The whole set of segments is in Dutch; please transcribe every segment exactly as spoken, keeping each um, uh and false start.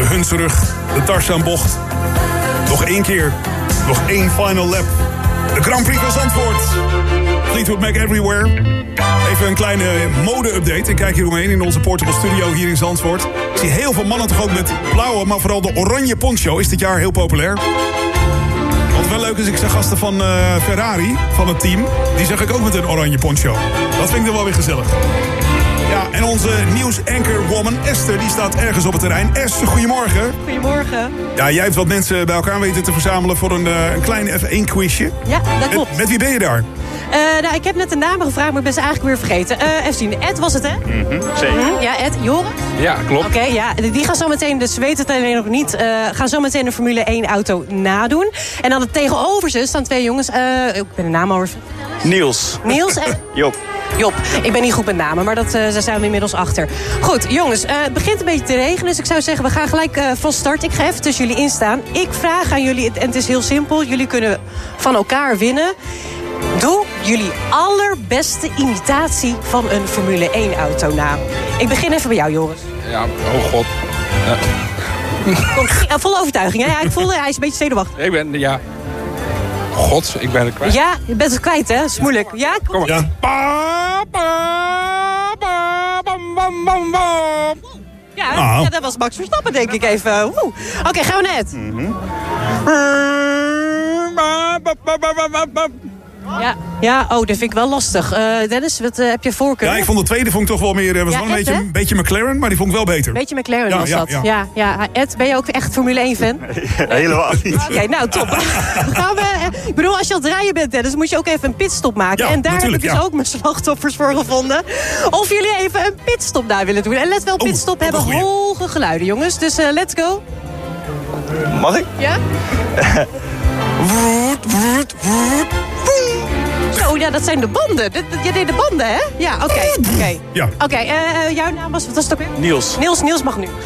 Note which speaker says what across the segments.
Speaker 1: Hunsrug, de Tarzanbocht. Nog één keer, nog één final lap. De Grand Prix van Zandvoort. Fleetwood Mac Everywhere. Even een kleine mode-update. Ik kijk hier omheen in onze portable studio hier in Zandvoort. Ik zie heel veel mannen toch ook met blauwe, maar vooral de oranje poncho is dit jaar heel populair. Wat wel leuk is, ik zag gasten van uh, Ferrari, van het team. Die zag ik ook met een oranje poncho. Dat vind ik dan wel weer gezellig. Ja, en onze nieuws-anchorwoman Esther, die staat ergens op het terrein. Esther, goedemorgen.
Speaker 2: Goedemorgen.
Speaker 1: Ja, jij hebt wat mensen bij elkaar weten te verzamelen voor een, uh, een klein F één quizje.
Speaker 2: Ja, dat klopt.
Speaker 1: Met, met wie ben je daar?
Speaker 2: Uh, nou, ik heb net de namen gevraagd, maar ik ben ze eigenlijk weer vergeten. Uh, even zien, Ed was het, hè?
Speaker 3: Mm-hmm, zeker.
Speaker 2: Mm-hmm, ja, Ed. Joris?
Speaker 3: Ja, klopt.
Speaker 2: Oké, okay, ja. Die gaan zo meteen, dus ze weten het alleen nog niet... Uh, gaan zo meteen een Formule één auto nadoen. En dan tegenover ze staan twee jongens. Uh, ik ben de naam al...
Speaker 3: Niels.
Speaker 2: Niels en...
Speaker 3: Job.
Speaker 2: Job, ik ben niet goed met namen, maar dat, uh, daar zijn we inmiddels achter. Goed, jongens, uh, het begint een beetje te regenen. Dus ik zou zeggen, we gaan gelijk uh, van start. Ik ga even tussen jullie instaan. Ik vraag aan jullie, en het is heel simpel... jullie kunnen van elkaar winnen. Doe jullie allerbeste imitatie van een Formule één auto na. Ik begin even bij jou, Joris.
Speaker 3: Ja, oh god. Ja.
Speaker 2: Kom, uh, vol overtuiging, hè? Ja, ik voel, hij is een beetje zenuwachtig.
Speaker 3: Ik ben, ja... God, ik ben het kwijt.
Speaker 2: Ja, je bent het kwijt, hè? Dat is moeilijk. Ja, kom
Speaker 3: maar.
Speaker 1: Ja.
Speaker 2: Ja,
Speaker 1: oh.
Speaker 2: ja, dat was Max Verstappen, denk ik even. Oké, okay, gaan we net.
Speaker 3: Mm-hmm.
Speaker 2: Ja, ja, oh, dat vind ik wel lastig. Uh, Dennis, wat uh, heb je voorkeur?
Speaker 1: Ja, ik vond de tweede vond ik toch wel meer... was
Speaker 2: ja,
Speaker 1: wel een
Speaker 2: Ed,
Speaker 1: beetje, een beetje McLaren, maar die vond ik wel beter.
Speaker 2: Beetje McLaren
Speaker 1: ja,
Speaker 2: was
Speaker 1: ja,
Speaker 2: dat.
Speaker 1: Ja.
Speaker 2: Ja, ja. Ed, ben je ook echt Formule één fan?
Speaker 3: Nee, helemaal niet.
Speaker 2: Oké, okay, nou top. Gaan we, ik bedoel, als je aan het rijden bent, Dennis, moet je ook even een pitstop maken.
Speaker 1: Ja,
Speaker 2: en daar heb ik dus
Speaker 1: ja.
Speaker 2: ook mijn slachtoffers voor gevonden. Of jullie even een pitstop daar willen doen. En let wel, pitstop
Speaker 1: oh,
Speaker 2: hebben
Speaker 1: goeie.
Speaker 2: hoge geluiden, jongens. Dus uh, let's go.
Speaker 3: Mag ik?
Speaker 2: Ja? Zo, ja, dat zijn de banden. Je deed de banden, hè? Ja, oké. Okay, okay.
Speaker 1: Ja.
Speaker 2: Oké, okay, uh, jouw naam was... Wat was het ook weer?
Speaker 3: Niels.
Speaker 2: Niels, Niels mag nu.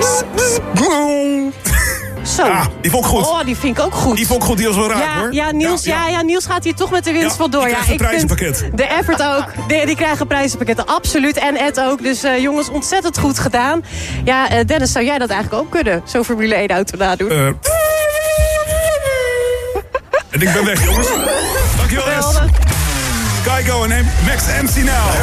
Speaker 2: Zo.
Speaker 1: Ja, die vond ik goed.
Speaker 2: Oh, die vind ik ook goed.
Speaker 1: Die vond ik goed, die was wel raar,
Speaker 2: ja,
Speaker 1: hoor.
Speaker 2: Ja Niels, ja, ja. Ja, Niels gaat hier toch met de winst
Speaker 1: ja,
Speaker 2: vandoor.
Speaker 1: Die krijgt
Speaker 2: ja,
Speaker 1: een prijzenpakket.
Speaker 2: De effort ook. Die, die krijgen prijzenpakketten, absoluut. En Ed ook. Dus uh, jongens, ontzettend goed gedaan. Ja, uh, Dennis, zou jij dat eigenlijk ook kunnen? Zo'n Formule één auto nadoen?
Speaker 1: Uh. En ik ben weg, jongens. Dankjewel, S. Keigo en Max M C Now.